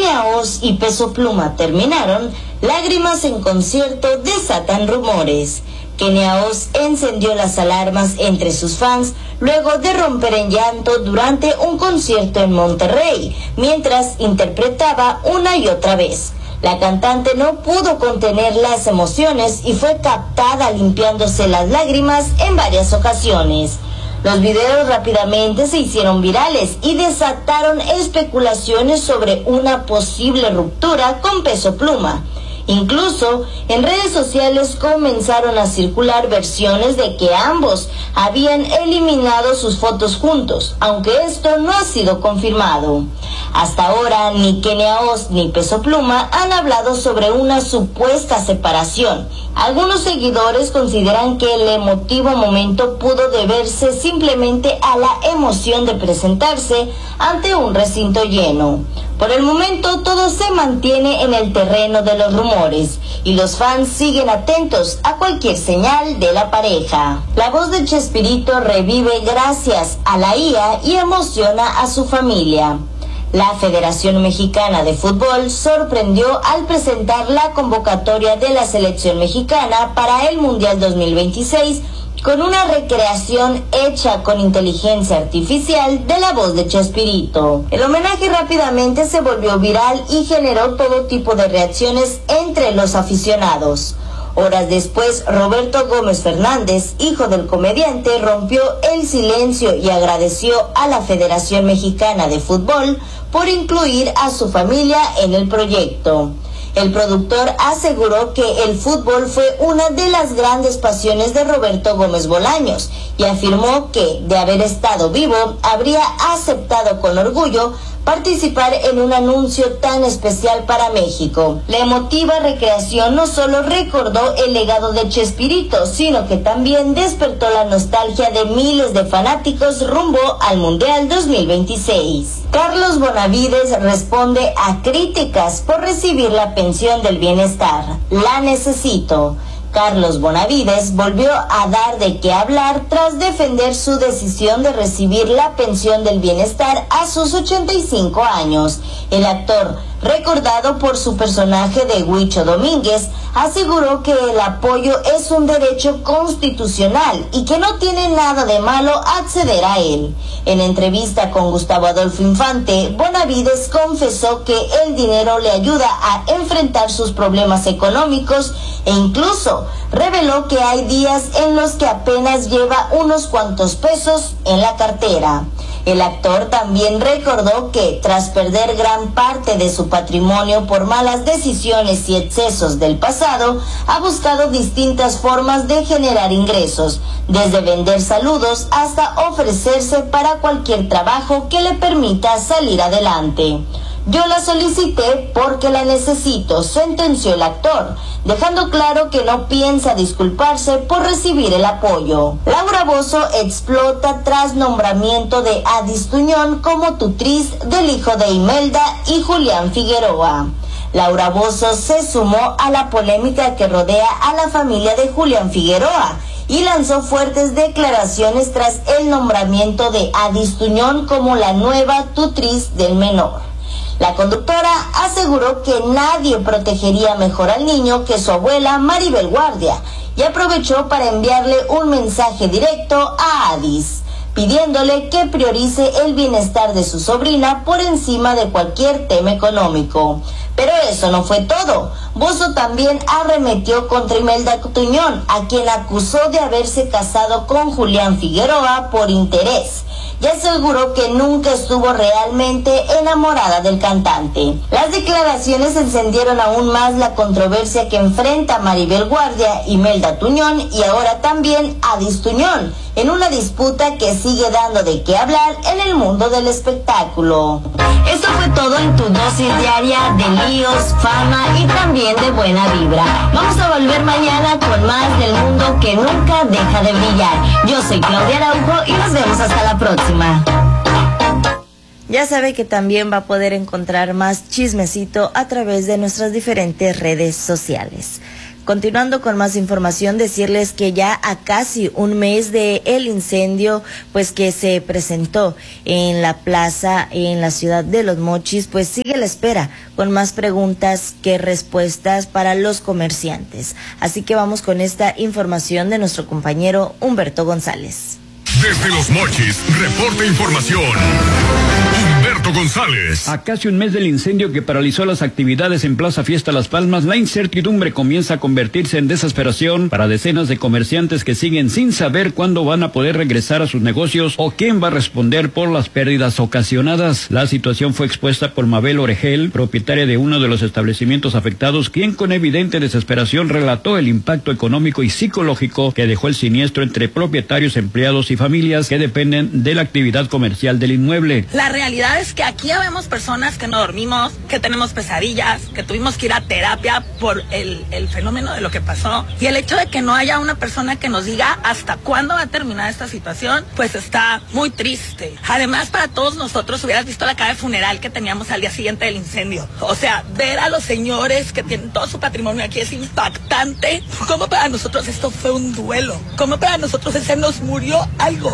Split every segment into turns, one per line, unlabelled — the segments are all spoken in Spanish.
Kenia Os y Peso Pluma terminaron, lágrimas en concierto desatan rumores. Kenia Os encendió las alarmas entre sus fans luego de romper en llanto durante un concierto en Monterrey, mientras interpretaba una y otra vez. La cantante no pudo contener las emociones y fue captada limpiándose las lágrimas en varias ocasiones. Los videos rápidamente se hicieron virales y desataron especulaciones sobre una posible ruptura con Peso Pluma. Incluso en redes sociales comenzaron a circular versiones de que ambos habían eliminado sus fotos juntos, aunque esto no ha sido confirmado. Hasta ahora ni Kenia Os ni Peso Pluma han hablado sobre una supuesta separación. Algunos seguidores consideran que el emotivo momento pudo deberse simplemente a la emoción de presentarse ante un recinto lleno. Por el momento todo se mantiene en el terreno de los rumores y los fans siguen atentos a cualquier señal de la pareja. La voz de Chespirito revive gracias a la IA y emociona a su familia. La Federación Mexicana de Fútbol sorprendió al presentar la convocatoria de la selección mexicana para el Mundial 2026 con una recreación hecha con inteligencia artificial de la voz de Chespirito. El homenaje rápidamente se volvió viral y generó todo tipo de reacciones entre los aficionados. Horas después, Roberto Gómez Fernández, hijo del comediante, rompió el silencio y agradeció a la Federación Mexicana de Fútbol por incluir a su familia en el proyecto. El productor aseguró que el fútbol fue una de las grandes pasiones de Roberto Gómez Bolaños y afirmó que, de haber estado vivo, habría aceptado con orgullo participar en un anuncio tan especial para México. La emotiva recreación no solo recordó el legado de Chespirito, sino que también despertó la nostalgia de miles de fanáticos rumbo al Mundial 2026. Carlos Bonavides responde a críticas por recibir la pensión del bienestar. La necesito. Carlos Bonavides volvió a dar de qué hablar tras defender su decisión de recibir la pensión del bienestar a sus 85 años. El actor, recordado por su personaje de Huicho Domínguez, aseguró que el apoyo es un derecho constitucional y que no tiene nada de malo acceder a él. En entrevista con Gustavo Adolfo Infante, Bonavides confesó que el dinero le ayuda a enfrentar sus problemas económicos e incluso reveló que hay días en los que apenas lleva unos cuantos pesos en la cartera. El actor también recordó que, tras perder gran parte de su patrimonio por malas decisiones y excesos del pasado, ha buscado distintas formas de generar ingresos, desde vender saludos hasta ofrecerse para cualquier trabajo que le permita salir adelante. Yo la solicité porque la necesito, sentenció el actor, dejando claro que no piensa disculparse por recibir el apoyo. Laura Bozzo explota tras nombramiento de Adis Tuñón como tutriz del hijo de Imelda y Julián Figueroa. Laura Bozzo se sumó a la polémica que rodea a la familia de Julián Figueroa y lanzó fuertes declaraciones tras el nombramiento de Adis Tuñón como la nueva tutriz del menor. La conductora aseguró que nadie protegería mejor al niño que su abuela Maribel Guardia y aprovechó para enviarle un mensaje directo a Adis, pidiéndole que priorice el bienestar de su sobrina por encima de cualquier tema económico. Pero eso no fue todo. Bozzo también arremetió contra Imelda Tuñón, a quien acusó de haberse casado con Julián Figueroa por interés, y aseguró que nunca estuvo realmente enamorada del cantante. Las declaraciones encendieron aún más la controversia que enfrenta Maribel Guardia, Imelda Tuñón y ahora también Adis Tuñón, en una disputa que sigue dando de qué hablar en el mundo del espectáculo. Esto fue todo en tu dosis diaria de líos, fama y también de buena vibra. Vamos a volver mañana con más del mundo que nunca deja de brillar. Yo soy Claudia Araujo y nos vemos hasta la próxima. Ya sabe que también va a poder encontrar más chismecito a través de nuestras diferentes redes sociales. Continuando con más información, decirles que ya a casi un mes de el incendio, pues que se presentó en la plaza en la ciudad de Los Mochis, pues sigue la espera con más preguntas que respuestas para los comerciantes. Así que vamos con esta información de nuestro compañero Humberto González.
Desde Los Mochis, reporta información Humberto González.
A casi un mes del incendio que paralizó las actividades en Plaza Fiesta Las Palmas, la incertidumbre comienza a convertirse en desesperación para decenas de comerciantes que siguen sin saber cuándo van a poder regresar a sus negocios o quién va a responder por las pérdidas ocasionadas. La situación fue expuesta por Mabel Oregel, propietaria de uno de los establecimientos afectados, quien con evidente desesperación relató el impacto económico y psicológico que dejó el siniestro entre propietarios, empleados y familias que dependen de la actividad comercial del inmueble.
La realidad es que aquí vemos personas que no dormimos, que tenemos pesadillas, que tuvimos que ir a terapia por el fenómeno de lo que pasó. Y el hecho de que no haya una persona que nos diga hasta cuándo va a terminar esta situación, pues está muy triste. Además, para todos nosotros, hubieras visto la cara de funeral que teníamos al día siguiente del incendio. O sea, ver a los señores que tienen todo su patrimonio aquí es impactante. Como para nosotros esto fue un duelo. Como para nosotros se nos murió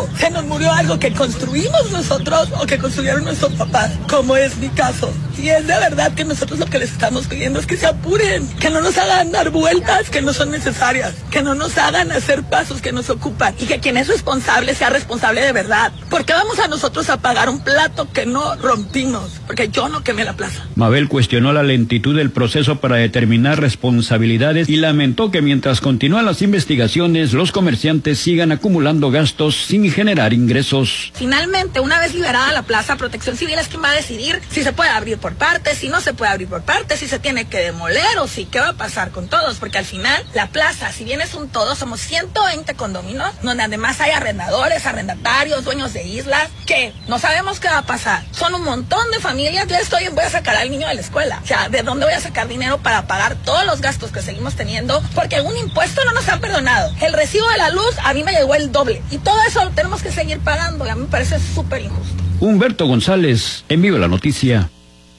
algo que construimos nosotros o que construyeron nuestros papás, como es mi caso. Y es de verdad que nosotros lo que les estamos pidiendo es que se apuren, que no nos hagan dar vueltas que no son necesarias, que no nos hagan hacer pasos que nos ocupan y que quien es responsable sea responsable de verdad. ¿Por qué vamos a nosotros a pagar un plato que no rompimos? Porque yo no quemé la plaza.
Mabel cuestionó la lentitud del proceso para determinar responsabilidades y lamentó que mientras continúan las investigaciones, los comerciantes sigan acumulando gastos sin generar ingresos.
Finalmente, una vez liberada la plaza, Protección Civil es quien va a decidir si se puede abrir por partes, si no se puede abrir por partes, si se tiene que demoler o si qué va a pasar con todos, porque al final la plaza, si bien es un todo, somos 120 condominios, donde además hay arrendadores, arrendatarios, dueños de islas, que no sabemos qué va a pasar. Son un montón de familias. Yo voy a sacar al niño de la escuela. O sea, ¿de dónde voy a sacar dinero para pagar todos los gastos que seguimos teniendo? Porque un impuesto no nos han perdonado. El recibo de la luz a mí me llegó el doble. Y todo eso lo tenemos que seguir pagando. Y a mí me parece súper injusto.
Humberto González, en Viva la Noticia.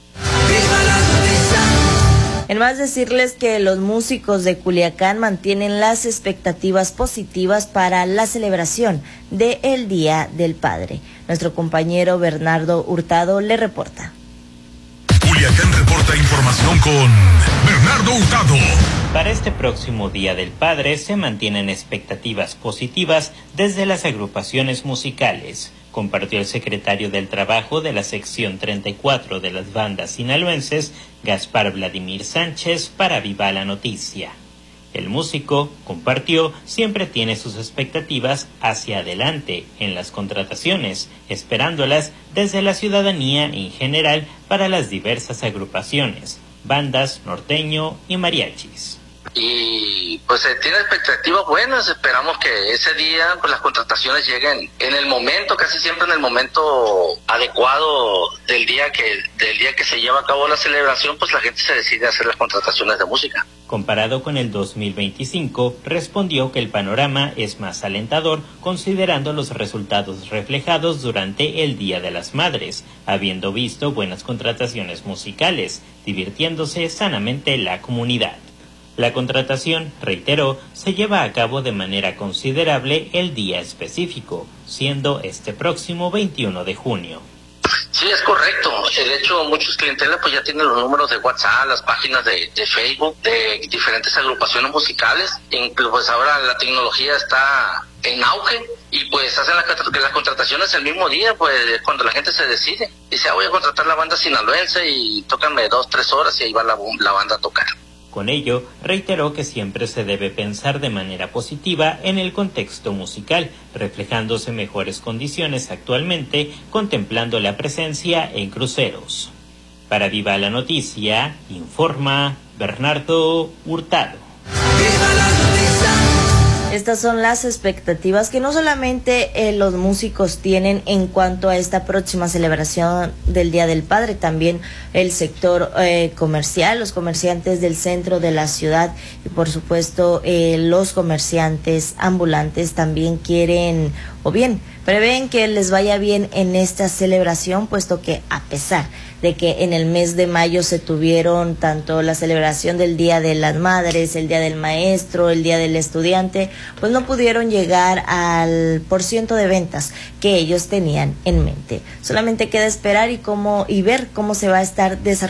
En más, decirles que los músicos de Culiacán mantienen las expectativas positivas para la celebración del Día del Padre. Nuestro compañero Bernardo Hurtado le reporta.
Culiacán reporta información con Bernardo Hurtado.
Para este próximo Día del Padre se mantienen expectativas positivas desde las agrupaciones musicales, compartió el secretario del Trabajo de la sección 34 de las bandas sinaloenses, Gaspar Vladimir Sánchez, para Viva la Noticia. El músico, compartió, siempre tiene sus expectativas hacia adelante en las contrataciones, esperándolas desde la ciudadanía en general para las diversas agrupaciones, bandas, norteño y mariachis.
Y pues se tiene expectativas buenas, esperamos que ese día pues las contrataciones lleguen en el momento, casi siempre en el momento adecuado del día que se lleva a cabo la celebración, pues la gente se decide a hacer las contrataciones de música.
Comparado con el 2025, respondió que el panorama es más alentador considerando los resultados reflejados durante el Día de las Madres, habiendo visto buenas contrataciones musicales, divirtiéndose sanamente la comunidad. La contratación, reiteró, se lleva a cabo de manera considerable el día específico, siendo este próximo 21 de junio.
Sí, es correcto. De hecho, muchos clientelas pues ya tienen los números de WhatsApp, las páginas de Facebook, de diferentes agrupaciones musicales. Pues ahora la tecnología está en auge y pues hacen las contrataciones el mismo día, pues cuando la gente se decide. Dice, voy a contratar la banda sinaloense y tócanme 2-3 horas y ahí va la banda a tocar.
Con ello, reiteró que siempre se debe pensar de manera positiva en el contexto musical, reflejándose mejores condiciones actualmente, contemplando la presencia en cruceros. Para Viva la Noticia, informa Bernardo Hurtado.
Estas son las expectativas que no solamente los músicos tienen en cuanto a esta próxima celebración del Día del Padre, también el sector comercial, los comerciantes del centro de la ciudad y por supuesto los comerciantes ambulantes también quieren o bien prevén que les vaya bien en esta celebración, puesto que a pesar de que en el mes de mayo se tuvieron tanto la celebración del Día de las Madres, el Día del Maestro, el Día del Estudiante, pues no pudieron llegar al % de ventas que ellos tenían en mente. Solamente queda esperar y ver cómo se va a estar desarrollando